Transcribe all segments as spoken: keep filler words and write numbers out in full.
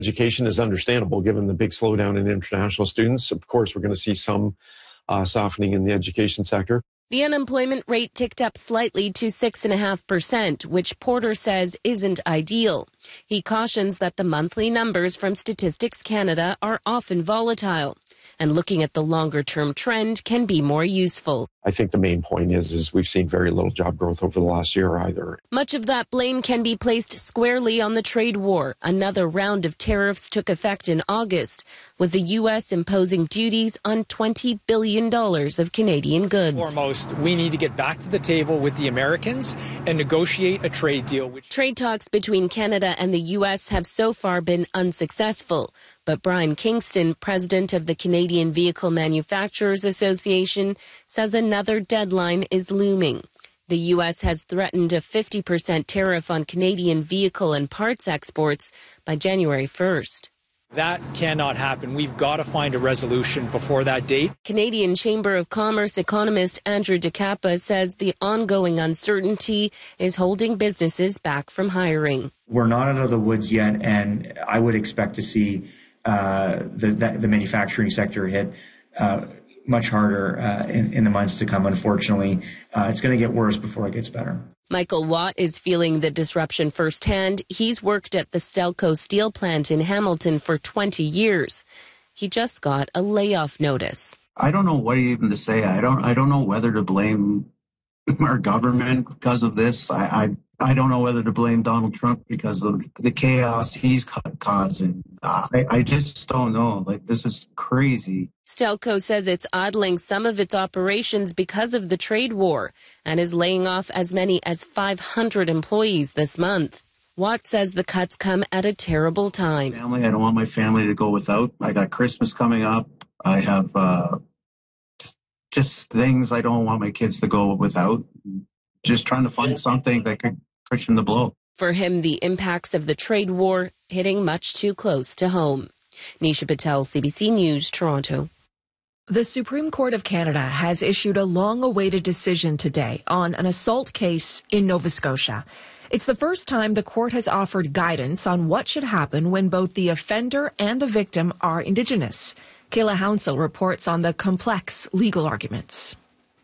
Education is understandable given the big slowdown in international students. Of course, we're going to see some uh, softening in the education sector. The unemployment rate ticked up slightly to six point five percent, which Porter says isn't ideal. He cautions that the monthly numbers from Statistics Canada are often volatile, and looking at the longer-term trend can be more useful. I think the main point is, is we've seen very little job growth over the last year either. Much of that blame can be placed squarely on the trade war. Another round of tariffs took effect in August, with the U S imposing duties on twenty billion dollars of Canadian goods. Foremost, we need to get back to the table with the Americans and negotiate a trade deal. Which... Trade talks between Canada and the U S have so far been unsuccessful. But Brian Kingston, president of the Canadian Vehicle Manufacturers Association, says another deadline is looming. The U S has threatened a fifty percent tariff on Canadian vehicle and parts exports by January first. That cannot happen. We've got to find a resolution before that date. Canadian Chamber of Commerce economist Andrew DeCappa says the ongoing uncertainty is holding businesses back from hiring. We're not out of the woods yet, and I would expect to see uh, the, the, the manufacturing sector hit uh, much harder uh, in, in the months to come, unfortunately. Uh, it's going to get worse before it gets better. Michael Watt is feeling the disruption firsthand. He's worked at the Stelco steel plant in Hamilton for twenty years. He just got a layoff notice. I don't know what even to say. I don't I don't know whether to blame our government because of this. I I, I don't know whether to blame Donald Trump because of the chaos he's causing. I, I just don't know. Like, this is crazy. Stelco says it's idling some of its operations because of the trade war and is laying off as many as five hundred employees this month. Watt says the cuts come at a terrible time. Family, I don't want my family to go without. I got Christmas coming up. I have uh, just things I don't want my kids to go without. Just trying to find something that could cushion the blow. For him, the impacts of the trade war hitting much too close to home. Nisha Patel, C B C News, Toronto. The Supreme Court of Canada has issued a long-awaited decision today on an assault case in Nova Scotia. It's the first time the court has offered guidance on what should happen when both the offender and the victim are Indigenous. Kayla Hounsell reports on the complex legal arguments.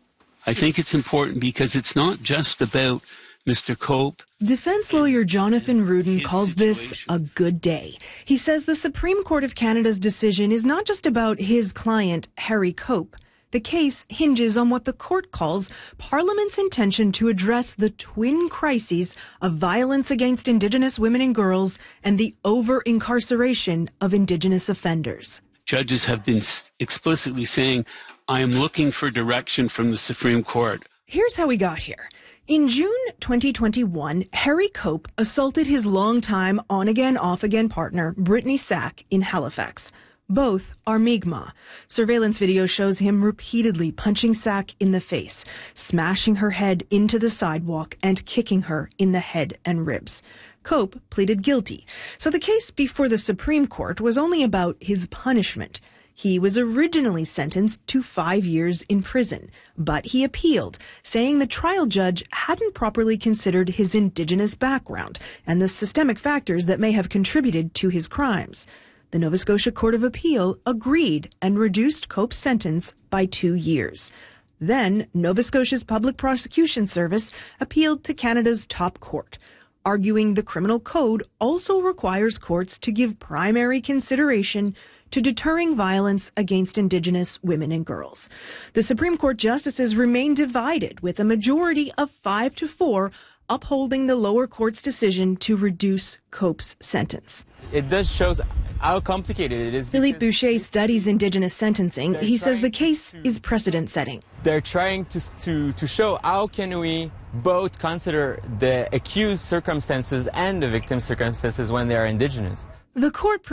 I think it's important because it's not just about Mister Cope. Defense lawyer Jonathan Rudin calls this a good day. He says the Supreme Court of Canada's decision is not just about his client, Harry Cope. The case hinges on what the court calls Parliament's intention to address the twin crises of violence against Indigenous women and girls and the over-incarceration of Indigenous offenders. Judges have been explicitly saying, I am looking for direction from the Supreme Court. Here's how we got here. In June twenty twenty-one, Harry Cope assaulted his longtime on-again, off-again partner, Brittany Sack, in Halifax. Both are Mi'kmaq. Surveillance video shows him repeatedly punching Sack in the face, smashing her head into the sidewalk, and kicking her in the head and ribs. Cope pleaded guilty, so the case before the Supreme Court was only about his punishment. He was originally sentenced to five years in prison, but he appealed, saying the trial judge hadn't properly considered his Indigenous background and the systemic factors that may have contributed to his crimes. The Nova Scotia Court of Appeal agreed and reduced Cope's sentence by two years. Then, Nova Scotia's Public Prosecution Service appealed to Canada's top court, arguing the criminal code also requires courts to give primary consideration to deterring violence against Indigenous women and girls. The Supreme Court justices remain divided, with a majority of five to four upholding the lower court's decision to reduce Cope's sentence. It does show how complicated it is. Philippe Boucher studies Indigenous sentencing. He says the case is precedent-setting. They're trying to, to, to show how can we both consider the accused circumstances and the victim's circumstances when they are Indigenous. The court